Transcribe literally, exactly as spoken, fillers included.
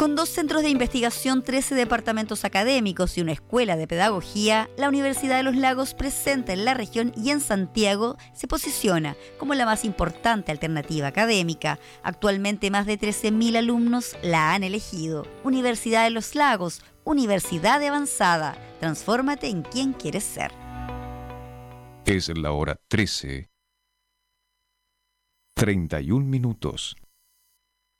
Con dos centros de investigación, trece departamentos académicos y una escuela de pedagogía, la Universidad de los Lagos, presente en la región y en Santiago, se posiciona como la más importante alternativa académica. Actualmente más de trece mil alumnos la han elegido. Universidad de los Lagos, universidad de avanzada. Transfórmate en quien quieres ser. Es la hora trece, treinta y un minutos.